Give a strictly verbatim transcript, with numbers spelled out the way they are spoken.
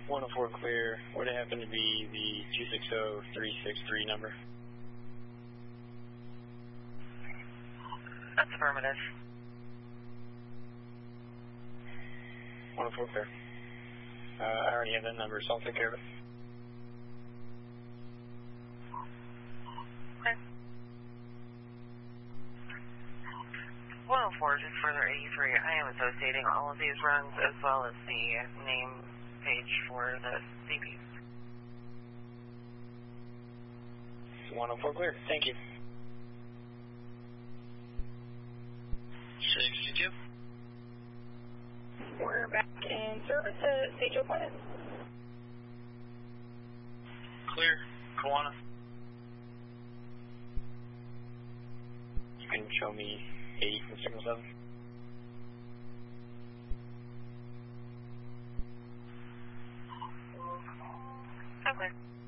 one oh four clear. Would it happen to be the two six zero three six three number? That's affirmative. one oh four clear. Uh, I already have that number, so I'll take care of it. Okay. one oh four, just further eighty-three. I am associating all of these runs as well as the name page for the C Ps. one oh four clear. Thank you. sixty-two. We're back in service at Stage Appointment. Clear. Kiwana. You can show me eight from signal seven. Okay.